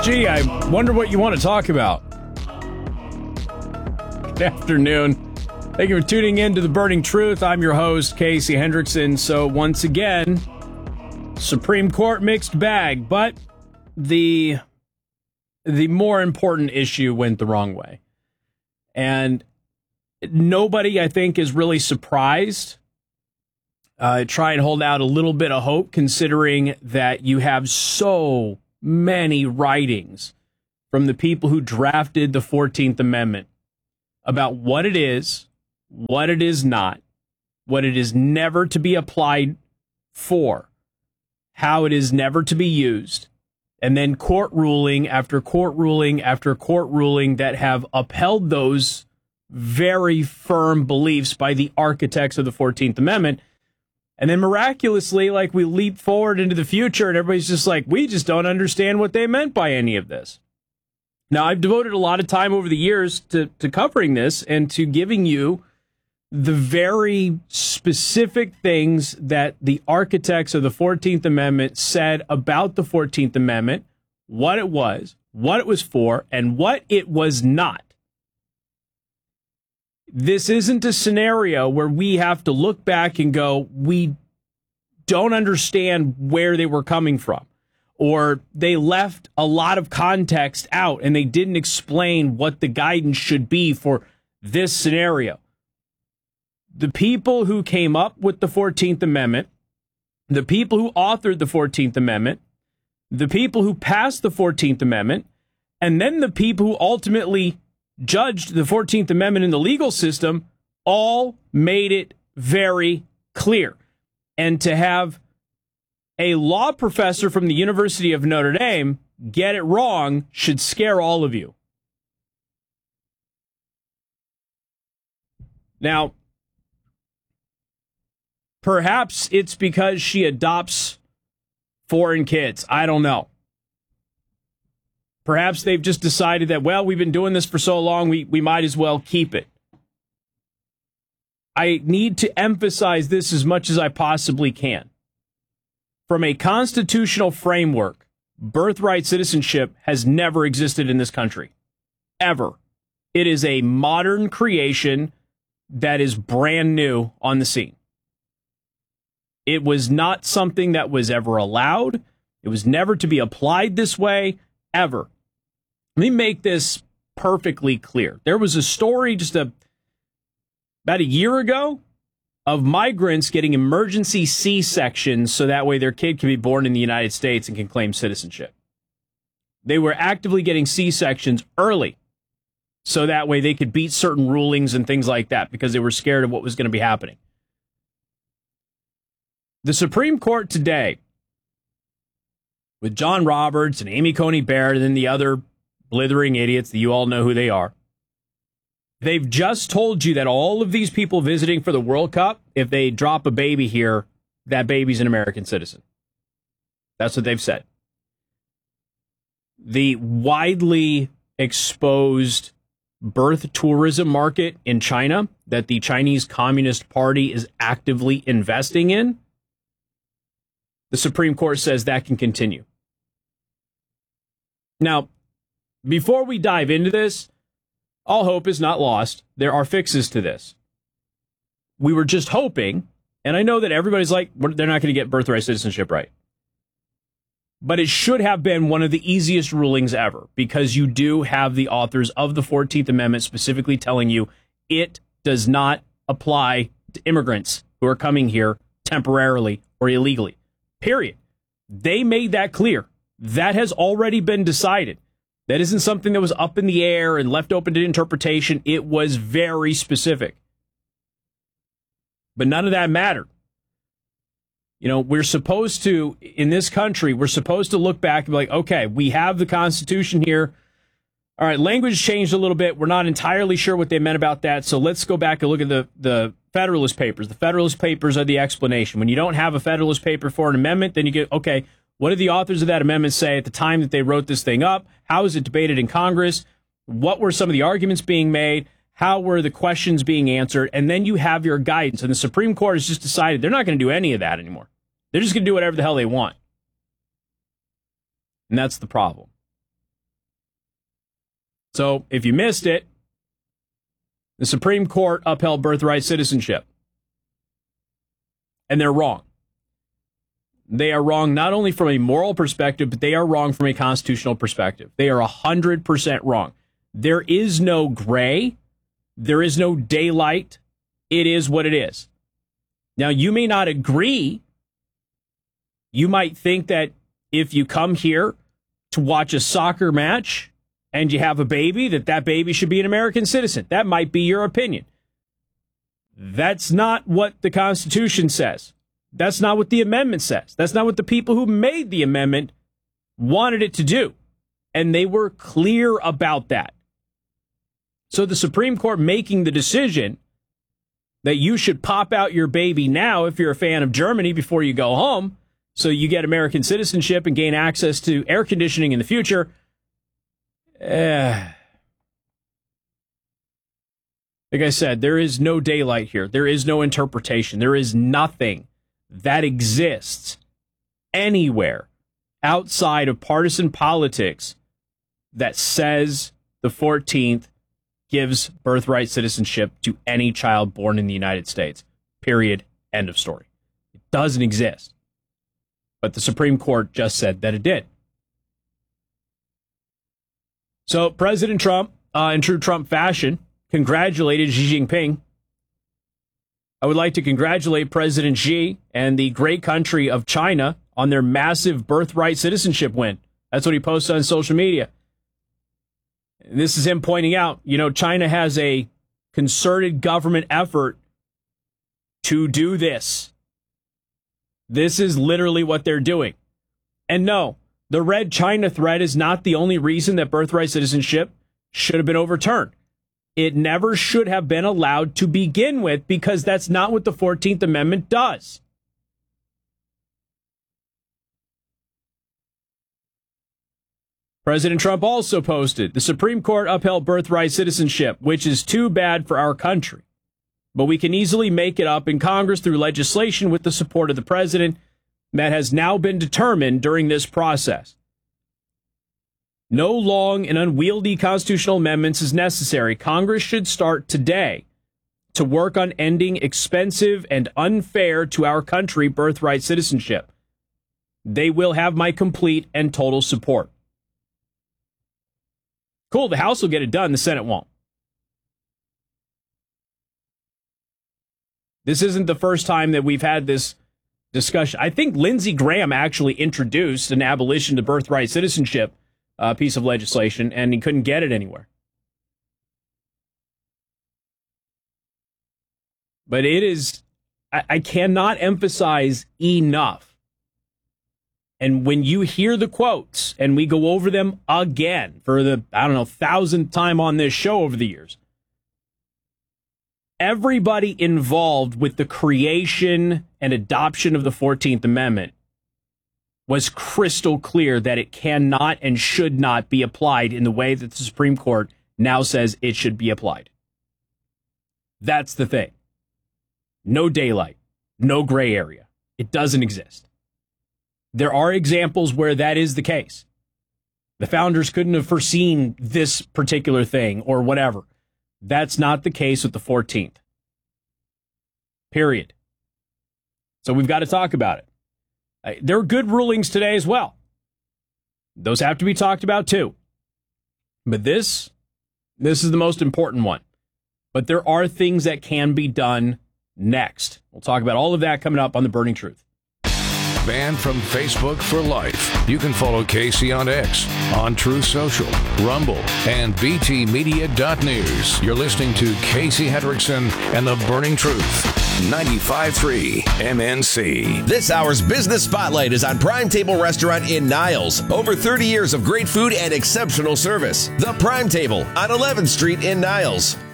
Gee, I wonder what you want to talk about. Good afternoon. Thank you for tuning in to The Burning Truth. I'm your host, Casey Hendrickson. So once again, Supreme Court mixed bag, but the more important issue went the wrong way. And nobody, I think, is really surprised. Try and hold out a little bit of hope, considering that you have so many writings from the people who drafted the 14th Amendment about what it is not, what it is never to be applied for, how it is never to be used, and then court ruling after court ruling after court ruling that have upheld those very firm beliefs by the architects of the 14th Amendment. And then miraculously, like, we leap forward into the future and everybody's just like, we just don't understand what they meant by any of this. Now, I've devoted a lot of time over the years to covering this and to giving you the very specific things that the architects of the 14th Amendment said about the 14th Amendment, what it was for, and what it was not. This isn't a scenario where we have to look back and go, we don't understand where they were coming from, or they left a lot of context out and they didn't explain what the guidance should be for this scenario. The people who came up with the 14th Amendment, the people who authored the 14th Amendment, the people who passed the 14th Amendment, and then the people who ultimately judged the 14th Amendment in the legal system all made it very clear. And to have a law professor from the University of Notre Dame get it wrong should scare all of you. Now, perhaps it's because she adopts foreign kids. I don't know. Perhaps they've just decided that, well, we've been doing this for so long, we might as well keep it. I need to emphasize this as much as I possibly can. From a constitutional framework, birthright citizenship has never existed in this country. Ever. It is a modern creation that is brand new on the scene. It was not something that was ever allowed. It was never to be applied this way, ever. Let me make this perfectly clear. There was a story just about a year ago of migrants getting emergency C-sections so that way their kid can be born in the United States and can claim citizenship. They were actively getting C-sections early so that way they could beat certain rulings and things like that because they were scared of what was going to be happening. The Supreme Court today, with John Roberts and Amy Coney Barrett and then the other blithering idiots that you all know who they are, they've just told you that all of these people visiting for the World Cup, if they drop a baby here, that baby's an American citizen. That's what they've said. The widely exposed birth tourism market in China that the Chinese Communist Party is actively investing in, the Supreme Court says that can continue. Now, before we dive into this, all hope is not lost. There are fixes to this. We were just hoping, and I know that everybody's like, they're not going to get birthright citizenship right. But it should have been one of the easiest rulings ever, because you do have the authors of the 14th Amendment specifically telling you it does not apply to immigrants who are coming here temporarily or illegally. Period. They made that clear. That has already been decided. That isn't something that was up in the air and left open to interpretation. It was very specific. But none of that mattered. You know, we're supposed to, in this country, we're supposed to look back and be like, okay, we have the Constitution here. All right, language changed a little bit. We're not entirely sure what they meant about that. So let's go back and look at the Federalist Papers. The Federalist Papers are the explanation. When you don't have a Federalist Paper for an amendment, then you get, okay, what did the authors of that amendment say at the time that they wrote this thing up? How was it debated in Congress? What were some of the arguments being made? How were the questions being answered? And then you have your guidance. And the Supreme Court has just decided they're not going to do any of that anymore. They're just going to do whatever the hell they want. And that's the problem. So if you missed it, the Supreme Court upheld birthright citizenship. And they're wrong. They are wrong not only from a moral perspective, but they are wrong from a constitutional perspective. They are 100% wrong. There is no gray. There is no daylight. It is what it is. Now, you may not agree. You might think that if you come here to watch a soccer match and you have a baby, that baby should be an American citizen. That might be your opinion. That's not what the Constitution says. That's not what the amendment says. That's not what the people who made the amendment wanted it to do. And they were clear about that. So the Supreme Court making the decision that you should pop out your baby now if you're a fan of Germany before you go home, so you get American citizenship and gain access to air conditioning in the future. Like I said, there is no daylight here. There is no interpretation. There is nothing that exists anywhere outside of partisan politics that says the 14th gives birthright citizenship to any child born in the United States. Period. End of story. It doesn't exist. But the Supreme Court just said that it did. So President Trump, in true Trump fashion, congratulated Xi Jinping. I would like to congratulate President Xi and the great country of China on their massive birthright citizenship win. That's what he posted on social media. This is him pointing out, China has a concerted government effort to do this. This is literally what they're doing. And no, the Red China threat is not the only reason that birthright citizenship should have been overturned. It never should have been allowed to begin with, because that's not what the 14th Amendment does. President Trump also posted, the Supreme Court upheld birthright citizenship, which is too bad for our country. But we can easily make it up in Congress through legislation with the support of the president that has now been determined during this process. No long and unwieldy constitutional amendments is necessary. Congress should start today to work on ending expensive and unfair to our country birthright citizenship. They will have my complete and total support. Cool, the House will get it done, the Senate won't. This isn't the first time that we've had this discussion. I think Lindsey Graham actually introduced an abolition to birthright citizenship piece of legislation, and he couldn't get it anywhere. But it is, I cannot emphasize enough. And when you hear the quotes, and we go over them again for the, 1,000th time on this show over the years, everybody involved with the creation and adoption of the 14th Amendment was crystal clear that it cannot and should not be applied in the way that the Supreme Court now says it should be applied. That's the thing. No daylight, no gray area. It doesn't exist. There are examples where that is the case. The founders couldn't have foreseen this particular thing or whatever. That's not the case with the 14th. Period. So we've got to talk about it. There are good rulings today as well. Those have to be talked about too. But this is the most important one. But there are things that can be done next. We'll talk about all of that coming up on The Burning Truth. Banned from Facebook for life. You can follow Casey on X, on Truth Social, Rumble, and btmedia.news. You're listening to Casey Hendrickson and The Burning Truth. 95.3 MNC. This hour's Business Spotlight is on Prime Table Restaurant in Niles. Over 30 years of great food and exceptional service. The Prime Table on 11th Street in Niles.